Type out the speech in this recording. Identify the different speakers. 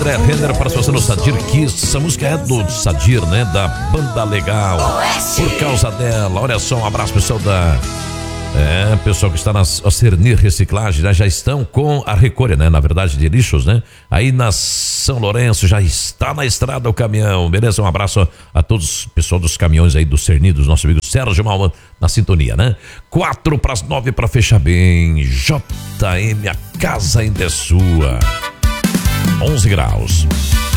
Speaker 1: André Renner participação no Sadir Kiss. Essa música é do Sadir, né? Da Banda Legal. Por causa dela, olha só, um abraço pessoal pessoal que está na Cernir Reciclagem, né? Já estão com a recolha, né? Na verdade, de lixos, né? Aí na São Lourenço já está na estrada o caminhão, beleza? Um abraço a todos, pessoal dos caminhões aí do Cernir, dos nossos amigos Sérgio Malman, na sintonia, né? 8:45 para fechar bem. JM, a casa ainda é sua. 11 graus.